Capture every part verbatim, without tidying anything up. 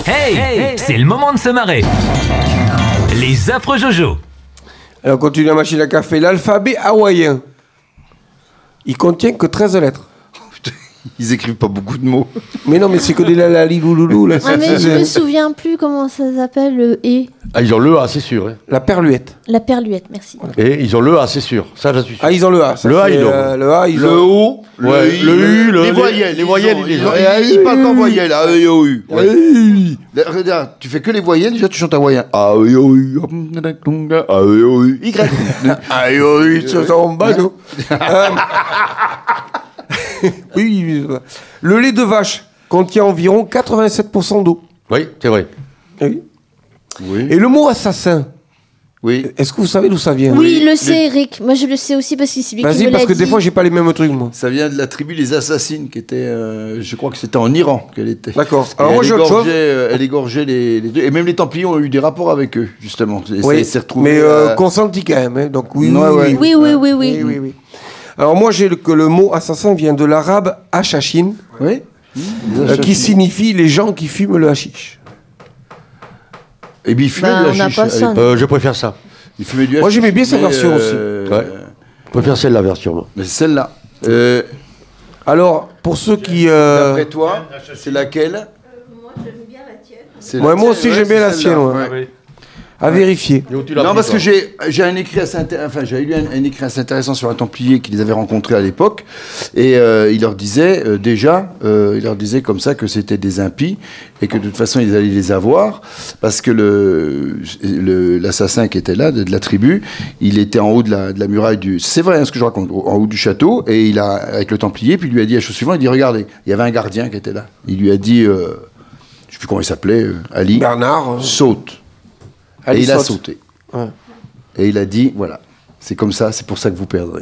Hey, hey, c'est le moment de se marrer. Les affreux Jojo. Alors, on continue la machine à café. L'alphabet hawaïen, il contient que treize lettres. Ils écrivent pas beaucoup de mots. Mais non, mais c'est que des lalali louloulou. Là, Ah, mais je me souviens plus comment ça s'appelle, le E. Ah, ils ont le A, c'est sûr. Hein. La perluette. La perluette, merci. Et ils ont le A, c'est sûr. Ça, je suis sûr. Ah, ils ont le A. Ça, le A, c'est, ils l'ont. euh, le A, ils Le ont. O, le, Ouais, I, le U, le- les voyelles. les voyelles, ils ont- ils les ils ont. ont- ils- Ils parlent qu'en voyelles. A, E, I, O, U. Ouais. Oui. Là, Regarde, tu fais que les voyelles, déjà tu chantes hawaïen. A, E, I, O, U. A, E, I, O, U. Y. Ah, oui, ça, ça, on bat, non Euh, Oui, oui, oui. Le lait de vache contient environ quatre-vingt-sept pour cent d'eau. Oui, c'est vrai. Oui. Oui. Et le mot assassin, Oui. est-ce que vous savez d'où ça vient? Oui, le sait, Eric. Moi, je le sais aussi parce que c'est lui qui me Vas-y, l'a parce que dit. des fois, j'ai pas les mêmes trucs, moi. Ça vient de la tribu des assassines qui était, euh, je crois que c'était en Iran qu'elle était. D'accord. Et Alors, moi, elle j'ai autre chose. égorgeait, euh, elle égorgeait les, les deux. Et même les Templiers ont eu des rapports avec eux, justement. Et Oui, ça s'est retrouvé. mais euh, euh, consenti quand même. Hein. Donc, oui, Ouais, oui, ouais. Oui, oui, oui, oui. oui, oui, oui. Alors, moi, j'ai le, que le mot assassin vient de l'arabe hachachin, Oui. euh, qui signifie les gens qui fument le hashish. Et puis ils fumaient Bah, du on n'a hashish. pas à ça, l'époque. non. Euh, je préfère ça. Ils fumaient du Moi, hashish, j'aimais bien cette mais, version euh, Ouais. Je préfère celle-là, version. moi. Mais c'est celle-là. Euh, Alors, pour ceux qui... euh, D'après toi, c'est laquelle? Moi, j'aime bien la tienne. Ouais, moi aussi, j'aime bien la sienne, ouais. À vérifier. Et où tu l'as Non, pris, parce toi que j'ai j'ai un écrit assez intér- enfin j'ai lu un, un écrit assez intéressant sur un Templier qui les avait rencontrés à l'époque et euh, il leur disait euh, déjà euh, il leur disait comme ça que c'était des impies et que de toute façon ils allaient les avoir parce que le le- l'assassin qui était là de, de la tribu il était en haut de la, de la muraille du c'est vrai hein, ce que je raconte en haut du château et il a avec le Templier puis il lui a dit la chose suivante il dit regardez il y avait un gardien qui était là il lui a dit euh, je sais plus comment il s'appelait euh, Ali Bernard. euh, saute. Ali Et il a saute. sauté. Ouais. Et il a dit, voilà, c'est comme ça, c'est pour ça que vous perdrez.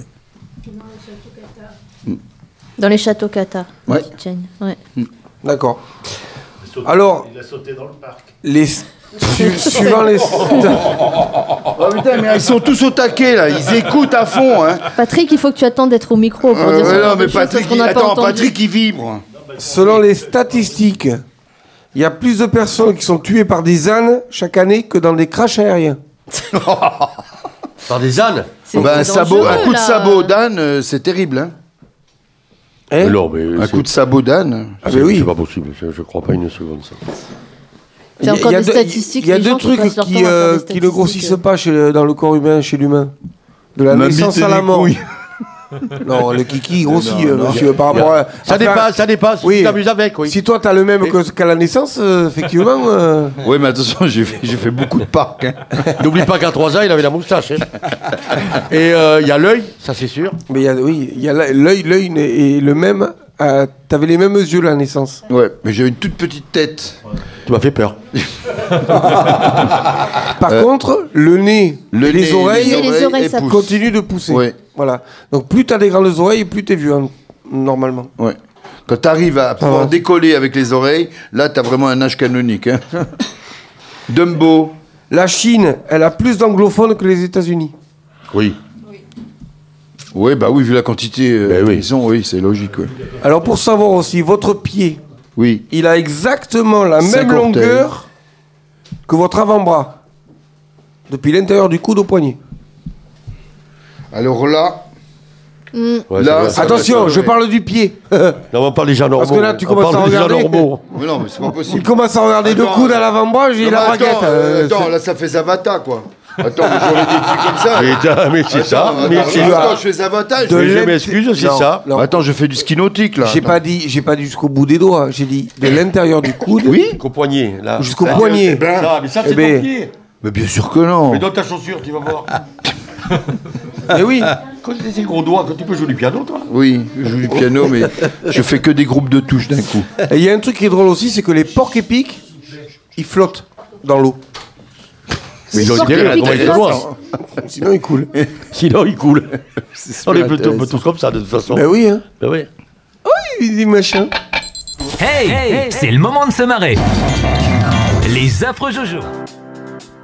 Dans les châteaux Kata. Ouais. petite chaîne. Ouais. D'accord. Alors, Il a sauté dans le parc. les... su- suivant les... Oh putain, mais ils sont tous au taquet, là, ils écoutent à fond, hein. Patrick, il faut que tu attendes d'être au micro pour Euh, dire ce ouais, genre non, de mais choses, parce Patrick, qu'on il... n'a pas attends, entendu. Patrick, il vibre. Selon les statistiques, il y a plus de personnes qui sont tuées par des ânes chaque année que dans des crashs aériens. Par des ânes. C'est Ben, un, c'est sabot, un dangereux, coup de là. sabot d'âne, euh, c'est terrible, hein. Hein? Non, mais Un c'est- coup de sabot d'âne. Ah, c'est mais oui. c'est pas possible. Je, je crois pas une seconde ça. C'est encore des deux- statistiques, Il y a les deux gens qui trucs passent leur qui, temps à faire euh, des qui ne statistiques. grossissent pas chez- dans le corps humain, chez l'humain. De la Ma naissance bite et à la les mort. couilles. Non, le kiki grossit, Non, euh, non. monsieur, par rapport à... Ça enfin, dépasse, ça dépasse. oui. Tu t'amuses avec, oui. Si toi, t'as le même que- qu'à la naissance, euh, effectivement... euh, Oui, mais attention, j'ai fait, j'ai fait beaucoup de parcs, hein. N'oublie pas qu'à trois ans, il avait la moustache. hein. Et euh, il y a l'œil, ça c'est sûr. Mais il y a, oui, il y a la- l'œil, l'œil est le même... euh, T'avais les mêmes yeux à la naissance. Ouais, mais j'ai une toute petite tête. Tu m'as fait peur. Par contre, le nez, Le et les nez, oreilles, les Les oreilles, et ça pousse. continuent de pousser. Ouais. Voilà. Donc plus t'as des grandes oreilles, plus t'es vieux, hein, normalement. Ouais. Quand tu arrives à pouvoir va. décoller avec les oreilles, là, t'as vraiment un âge canonique, hein. Dumbo. La Chine, elle a plus d'anglophones que les États-Unis. Oui. Oui, bah oui, vu la quantité euh, Ben oui. qu'ils ont, oui, c'est logique, ouais. Alors pour savoir aussi, votre pied, Oui. il a exactement la Cinq même orteils. longueur que votre avant-bras. Depuis l'intérieur du coude au poignet. Alors là, Ouais, Là, c'est ça- vrai. Attention, ouais. je parle du pied. Non, on parle des gens normaux. Parce que là, tu on commences parle à des gens regarder. normaux. mais non, mais c'est pas Il possible. commence à regarder deux Attends, coudes à l'avant-bras, j'ai Non, la mais braguette. attends, euh, attends, c'est- là, ça fait Zavata, quoi. Attends, mais j'aurais des trucs comme ça. Mais, t'as- mais c'est ça. Attends, Mais attends, c'est attends, ça. je fais Zavata. De je- Mais je l'int- m'excuse, c'est Non, ça. non. Attends, je fais du ski nautique, là. J'ai Attends. pas dit, j'ai pas dit jusqu'au bout des doigts. J'ai dit de l'intérieur du coude. Oui. Jusqu'au poignet, là. Jusqu'au Ça, poignet. c'est- ben, ça, mais ça, Eh c'est ben. ton pied. Mais bien sûr que non. Mais dans ta chaussure, tu vas voir. Mais oui. Quand tu as ces gros doigts, quand tu peux jouer du piano, toi. Oui, je joue du piano, mais je fais que des groupes de touches d'un coup. Et il y a un truc qui est drôle aussi, c'est que les porcs épics, ils flottent dans l'eau. Mais ils ont porcs intérêt à épics tomber flottent. loin. Sinon, ils coulent. Sinon, ils coulent. On est plutôt intéressant. tous comme ça, de toute façon. Ben oui, hein. Ben oui. Ils disent machin. Hey, hey, c'est le moment de se marrer. Les affreux Jojo.